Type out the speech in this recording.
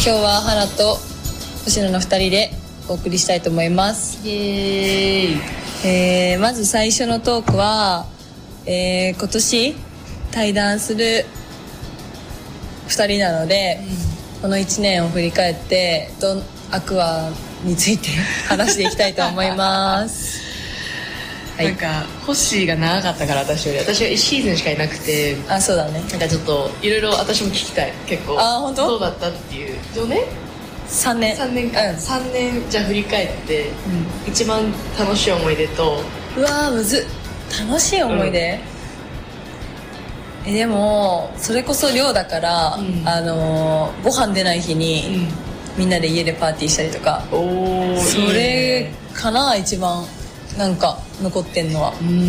日は花と星野の2人でお送りしたいと思います。 イエーイ。 まず最初のトークは、今年対談する2人なので、この1年を振り返ってアクアについて話していきたいと思いますはい、なんかホッシーが長かったから私は1シーズンしかいなくて、 あ、そうだね。 なんかちょっといろいろ私も聞きたい。結構本当どうだったっていう。4年 3年 3年か、3年じゃあ振り返って、一番楽しい思い出と。 うわーむずっ。楽しい思い出、でもそれこそ寮だから、ご飯出ない日に、みんなで家でパーティーしたりとか、それかな、一番なんか残ってんのは。